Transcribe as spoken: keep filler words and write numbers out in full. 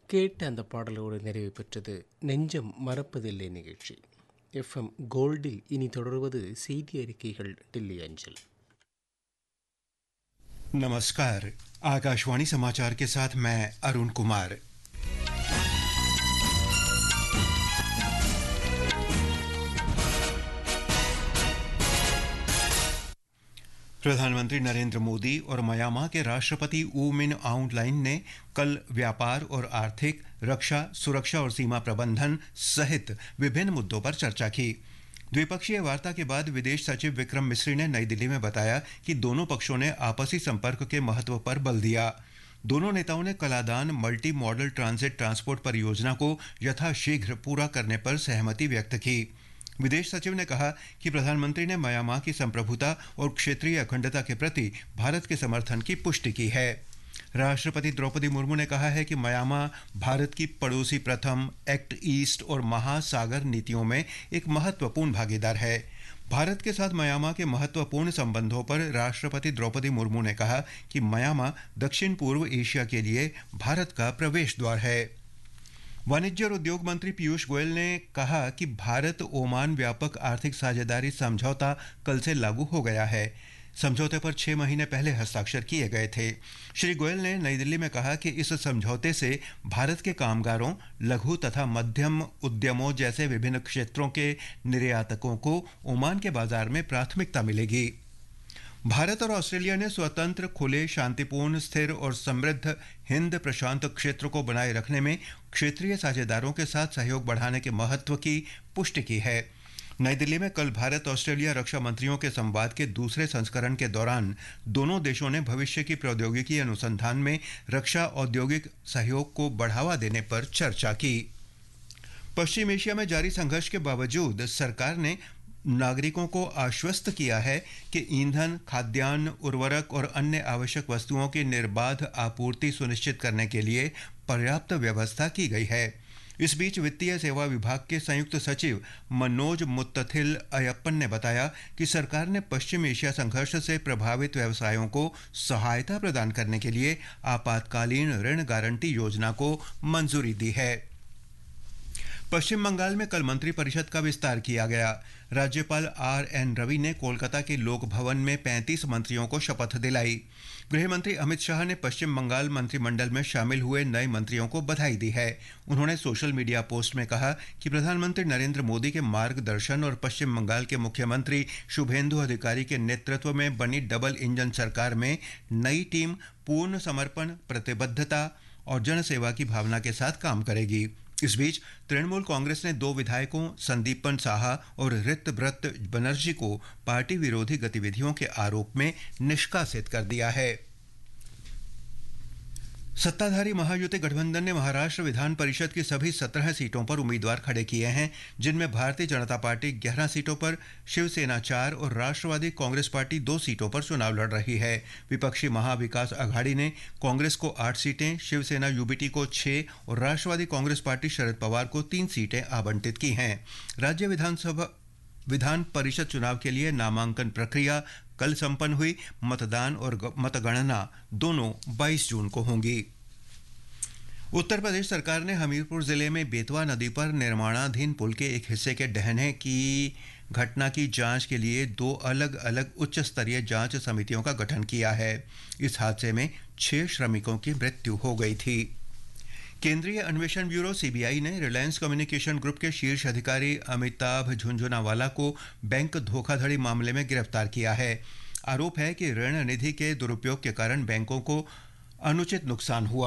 கேட்ட அந்த பாடலோடு நிறைவு பெற்றது நெஞ்சம் மறப்பதில்லை நிகழ்ச்சி. எஃப்எம் கோல்டில் இனி தொடர்வது செய்தி அறிக்கைகள் दिल्ली अंचल. नमस्कार, आकाशवाणी समाचार के साथ मैं अरुण कुमार। प्रधानमंत्री नरेंद्र मोदी और म्यांमार के राष्ट्रपति ऊ मिन आउंग लाइन ने कल व्यापार और आर्थिक, रक्षा, सुरक्षा और सीमा प्रबंधन सहित विभिन्न मुद्दों पर चर्चा की। द्विपक्षीय वार्ता के बाद विदेश सचिव विक्रम मिस्री ने नई दिल्ली में बताया कि दोनों पक्षों ने आपसी संपर्क के महत्व पर बल दिया। दोनों नेताओं ने Kaladan multi modal transit transport परियोजना को यथाशीघ्र पूरा करने पर सहमति व्यक्त की। विदेश सचिव ने कहा कि प्रधानमंत्री ने म्यांमार की संप्रभुता और क्षेत्रीय अखंडता के प्रति भारत के समर्थन की पुष्टि की है। राष्ट्रपति द्रौपदी मुर्मू ने कहा है कि म्यांमार भारत की पड़ोसी प्रथम, एक्ट ईस्ट और महासागर नीतियों में एक महत्वपूर्ण भागीदार है। भारत के साथ म्यांमार के महत्वपूर्ण संबंधों पर राष्ट्रपति द्रौपदी मुर्मू ने कहा कि म्यांमार दक्षिण पूर्व एशिया के लिए भारत का प्रवेश द्वार है। वाणिज्य और उद्योग मंत्री पीयूष गोयल ने कहा कि भारत ओमान व्यापक आर्थिक साझेदारी समझौता कल से लागू हो गया है। समझौते पर छह महीने पहले हस्ताक्षर किए गए थे। श्री गोयल ने नई दिल्ली में कहा कि इस समझौते से भारत के कामगारों, लघु तथा मध्यम उद्यमों जैसे विभिन्न क्षेत्रों के निर्यातकों को ओमान के बाजार में प्राथमिकता मिलेगी। भारत और ऑस्ट्रेलिया ने स्वतंत्र, खुले, शांतिपूर्ण, स्थिर और समृद्ध हिंद प्रशांत क्षेत्र को बनाए रखने में क्षेत्रीय साझेदारों के साथ सहयोग बढ़ाने के महत्व की पुष्टि की है। नई दिल्ली में कल भारत ऑस्ट्रेलिया रक्षा मंत्रियों के संवाद के दूसरे संस्करण के दौरान दोनों देशों ने भविष्य की प्रौद्योगिकी अनुसंधान में रक्षा औद्योगिक सहयोग को बढ़ावा देने पर चर्चा की। पश्चिम एशिया में जारी संघर्ष के बावजूद सरकार ने नागरिकों को आश्वस्त किया है कि ईंधन, खाद्यान्न, उर्वरक और अन्य आवश्यक वस्तुओं की निर्बाध आपूर्ति सुनिश्चित करने के लिए पर्याप्त व्यवस्था की गई है। इस बीच वित्तीय सेवा विभाग के संयुक्त सचिव मनोज मुत्तथिल अयप्पन ने बताया कि सरकार ने पश्चिम एशिया संघर्ष से प्रभावित व्यवसायों को सहायता प्रदान करने के लिए आपातकालीन ऋण गारंटी योजना को मंजूरी दी है। पश्चिम बंगाल में कल मंत्रिपरिषद का विस्तार किया गया। राज्यपाल आर एन रवि ने कोलकाता के लोक भवन में पैंतीस मंत्रियों को शपथ दिलाई। गृह मंत्री अमित शाह ने पश्चिम बंगाल मंत्रिमंडल में शामिल हुए नए मंत्रियों को बधाई दी है। उन्होंने सोशल मीडिया पोस्ट में कहा कि प्रधानमंत्री नरेंद्र मोदी के मार्गदर्शन और पश्चिम बंगाल के मुख्यमंत्री शुभेंदु अधिकारी के नेतृत्व में बनी डबल इंजन सरकार में नई टीम पूर्ण समर्पण, प्रतिबद्धता और जनसेवा की भावना के साथ काम करेगी। इस बीच तृणमूल कांग्रेस ने दो विधायकों संदीपन साहा और ऋतव्रत बनर्जी को पार्टी विरोधी गतिविधियों के आरोप में निष्कासित कर दिया है। सत्ताधारी महायुति गठबंधन ने महाराष्ट्र विधान परिषद की सभी सत्रह सीटों पर उम्मीदवार खड़े किए हैं, जिनमें भारतीय जनता पार्टी ग्यारह सीटों पर, शिवसेना चार और राष्ट्रवादी कांग्रेस पार्टी दो सीटों पर चुनाव लड़ रही है। विपक्षी महाविकास अघाड़ी ने कांग्रेस को आठ सीटें, शिवसेना यूबीटी को छह और राष्ट्रवादी कांग्रेस पार्टी शरद पवार को तीन सीटें आवंटित की हैं। राज्य विधानसभा विधान परिषद चुनाव के लिए नामांकन प्रक्रिया कल संपन्न हुई। मतदान और मतगणना दोनों बाईस जून को होंगी। उत्तर प्रदेश सरकार ने हमीरपुर जिले में बेतवा नदी पर निर्माणाधीन पुल के एक हिस्से के ढहने की घटना की जांच के लिए दो अलग अलग उच्च स्तरीय जांच समितियों का गठन किया है। इस हादसे में छह श्रमिकों की मृत्यु हो गई थी। केंद्रीय अन्वेषण ब्यूरो सीबीआई ने रिलायंस कम्युनिकेशन ग्रुप के शीर्ष अधिकारी अमिताभ झुंझुनवाला को बैंक धोखाधड़ी मामले में गिरफ्तार किया है। आरोप है कि ऋण निधि के दुरुपयोग के कारण बैंकों को अनुचित नुकसान हुआ।